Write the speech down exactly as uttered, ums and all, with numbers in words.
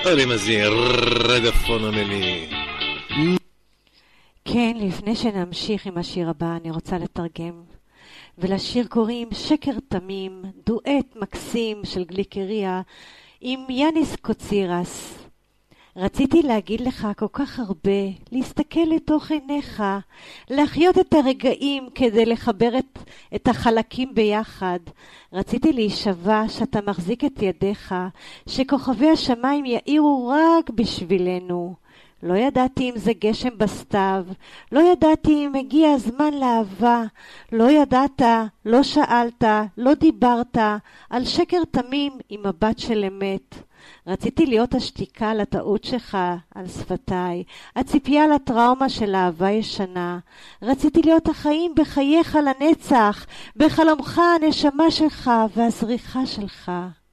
רמזי רדפון המלי. כן, לפני שנמשיך עם השיר הבא, אני רוצה לתרגם. ולשיר קוראים שקר תמים, דואט מקסים של גליקריה עם יאניס קוצירס. רציתי להגיד לך כל כך הרבה, להסתכל לתוך עיניך, להחיות את הרגעים כדי לחבר את, את החלקים ביחד. רציתי להישבע שאתה מחזיק את ידיך, שכוכבי השמיים יאירו רק בשבילנו. לא ידעתי אם זה גשם בסתיו, לא ידעתי אם הגיע הזמן לאהבה, לא ידעת, לא שאלת, לא דיברת, על שקר תמים עם מבט של אמת. רציתי להיות השתיקה לטעות שלך על שפתיי, הציפייה לטראומה של אהבה ישנה. רציתי להיות החיים בחייך לנצח, בחלומך הנשמה שלך והזריחה שלך.